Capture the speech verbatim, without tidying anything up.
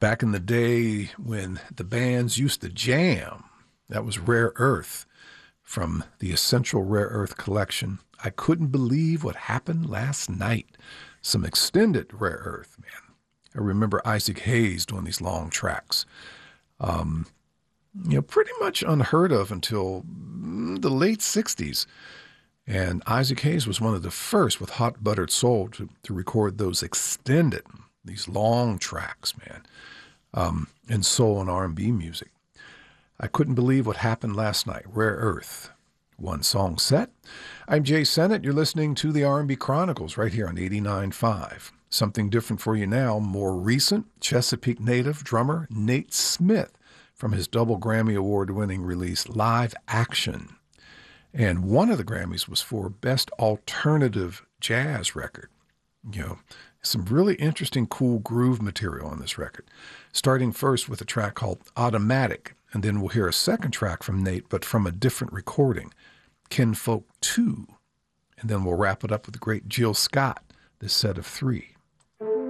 Back in the day when the bands used to jam, that was Rare Earth from the Essential Rare Earth collection. I couldn't believe what happened last night. Some extended Rare Earth, man. I remember Isaac Hayes doing these long tracks. Um, you know, pretty much unheard of until the late sixties. And Isaac Hayes was one of the first with Hot Buttered Soul to, to record those extended, these long tracks, man, um, in soul and R and B music. I couldn't believe what happened last night. Rare Earth. One song set. I'm Jay Sennett. You're listening to the R and B Chronicles right here on eighty-nine point five. Something different for you now, more recent, Chesapeake native drummer Nate Smith from his double Grammy Award-winning release Live Action. And one of the Grammys was for Best Alternative Jazz Record. You know, some really interesting, cool groove material on this record. Starting first with a track called Automatic, and then we'll hear a second track from Nate, but from a different recording, Kinfolk two. And then we'll wrap it up with the great Jill Scott, this set of three.